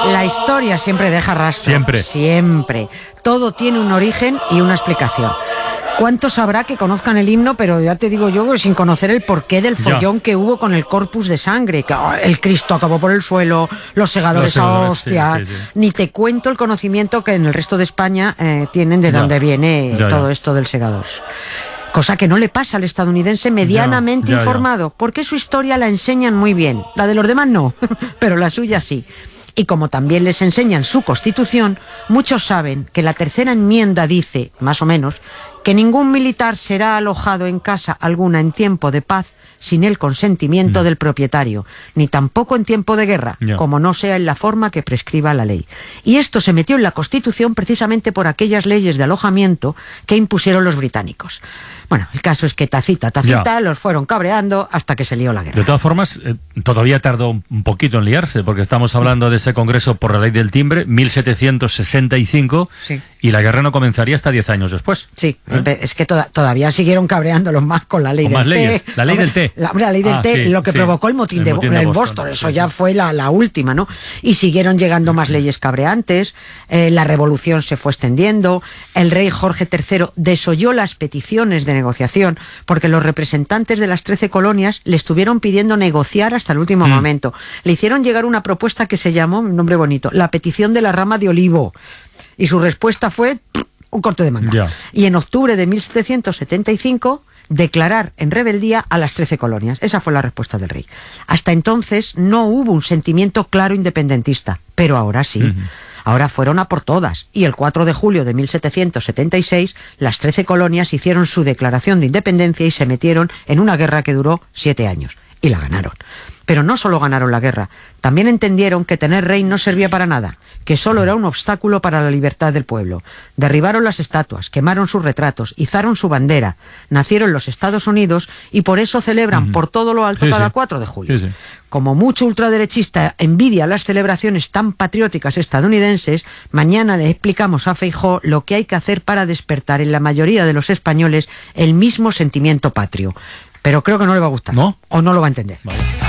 La historia siempre deja rastro. Siempre. Siempre. Todo tiene un origen y una explicación. ¿Cuántos habrá que conozcan el himno? Pero ya te digo yo, sin conocer el porqué del follón que hubo con el corpus de sangre. Que, el Cristo acabó por el suelo, los segadores a hostias. Sí. Ni te cuento el conocimiento que en el resto de España tienen de dónde viene todo esto del segador. Cosa que no le pasa al estadounidense medianamente informado, porque su historia la enseñan muy bien. La de los demás no, pero la suya sí. Y como también les enseñan su Constitución, muchos saben que la tercera enmienda dice, más o menos, que ningún militar será alojado en casa alguna en tiempo de paz sin el consentimiento del propietario, ni tampoco en tiempo de guerra, como no sea en la forma que prescriba la ley. Y esto se metió en la Constitución precisamente por aquellas leyes de alojamiento que impusieron los británicos. Bueno, el caso es que tacita, los fueron cabreando hasta que se lió la guerra. De todas formas, todavía tardó un poquito en liarse, porque estamos hablando de ese Congreso por la Ley del Timbre, 1765, y la guerra no comenzaría hasta 10 años después. Sí, es que todavía siguieron cabreándolos más con la ley del té. Leyes. La ley del té. La ley del té, lo que provocó el motín de Boston. Eso ya fue la última, ¿no? Y siguieron llegando más leyes cabreantes, la revolución se fue extendiendo, el rey Jorge III desoyó las peticiones de negociación, porque los representantes de las 13 colonias le estuvieron pidiendo negociar hasta el último momento. Le hicieron llegar una propuesta que se llamó, un nombre bonito, la petición de la rama de olivo. Y su respuesta fue un corte de manga. Y en octubre de 1775 declarar en rebeldía a las 13 colonias. Esa fue la respuesta del rey. Hasta entonces no hubo un sentimiento claro independentista, pero ahora sí. Ahora fueron a por todas, y el 4 de julio de 1776 las 13 colonias hicieron su declaración de independencia y se metieron en una guerra que duró 7 años. Y la ganaron. Pero no solo ganaron la guerra, también entendieron que tener rey no servía para nada, que solo era un obstáculo para la libertad del pueblo. Derribaron las estatuas, quemaron sus retratos, izaron su bandera, nacieron los Estados Unidos y por eso celebran por todo lo alto cada 4 de julio. Como mucho ultraderechista envidia las celebraciones tan patrióticas estadounidenses, mañana le explicamos a Feijóo lo que hay que hacer para despertar en la mayoría de los españoles el mismo sentimiento patrio. Pero creo que no le va a gustar. ¿No? O no lo va a entender. Vale.